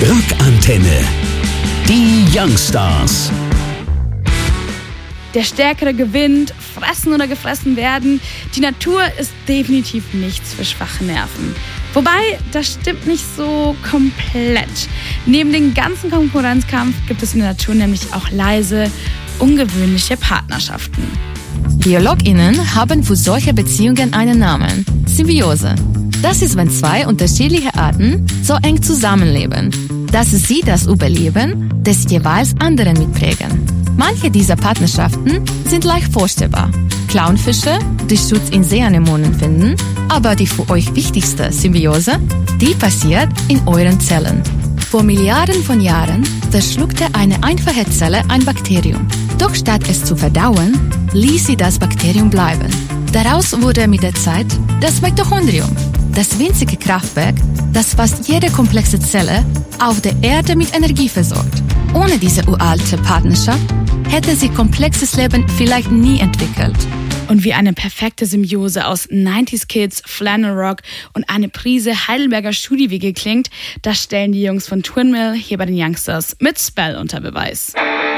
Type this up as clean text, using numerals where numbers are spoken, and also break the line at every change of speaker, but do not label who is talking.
Rockantenne. Die Youngstars.
Der Stärkere gewinnt, fressen oder gefressen werden. Die Natur ist definitiv nichts für schwache Nerven. Wobei, das stimmt nicht so komplett. Neben dem ganzen Konkurrenzkampf gibt es in der Natur nämlich auch leise, ungewöhnliche Partnerschaften.
BiologInnen haben für solche Beziehungen einen Namen: Symbiose. Das ist, wenn zwei unterschiedliche Arten so eng zusammenleben, dass sie das Überleben des jeweils anderen mitprägen. Manche dieser Partnerschaften sind leicht vorstellbar. Clownfische, die Schutz in Seeanemonen finden, aber die für euch wichtigste Symbiose, die passiert in euren Zellen. Vor Milliarden von Jahren verschluckte eine einfache Zelle ein Bakterium. Doch statt es zu verdauen, ließ sie das Bakterium bleiben. Daraus wurde mit der Zeit das Mitochondrium, das winzige Kraftwerk, das fast jede komplexe Zelle auf der Erde mit Energie versorgt. Ohne diese uralte Partnerschaft hätte sich komplexes Leben vielleicht nie entwickelt.
Und wie eine perfekte Symbiose aus 90s Kids, Flannel Rock und eine Prise Heidelberger Studi-WG klingt, das stellen die Jungs von Twin Mill hier bei den Youngstars mit Spell unter Beweis.